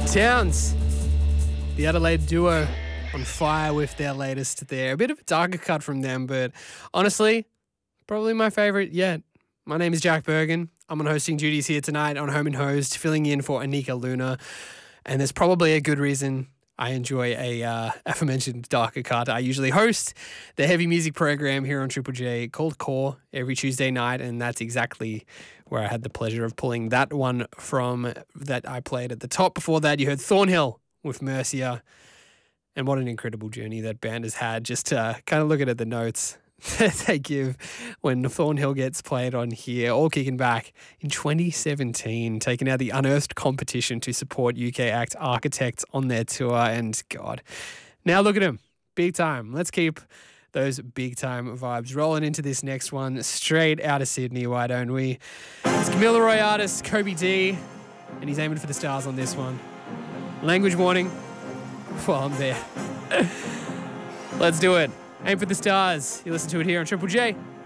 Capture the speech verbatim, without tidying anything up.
Towns, the Adelaide duo, on fire with their latest there. A bit of a darker cut from them, but honestly, probably my favourite yet. My name is Jack Bergen. I'm on hosting duties here tonight on Home and Host, filling in for Anika Luna. And there's probably a good reason I enjoy a uh, aforementioned darker cut. I usually host the heavy music program here on Triple J called Core every Tuesday night, and that's exactly where I had the pleasure of pulling that one from that I played at the top. Before that, you heard Thornhill with Mercia. And what an incredible journey that band has had. Just uh, kind of looking at the notes that they give when Thornhill gets played on here, all kicking back in twenty seventeen, taking out the Unearthed competition to support U K act Architects on their tour. And God, now look at them, big time. Let's keep those big time vibes rolling into this next one, straight out of Sydney, why don't we? It's Camilla Roy artist Kobe D, and he's aiming for the stars on this one. Language warning while I'm there. Let's do it. Aim for the stars. You listen to it here on Triple J.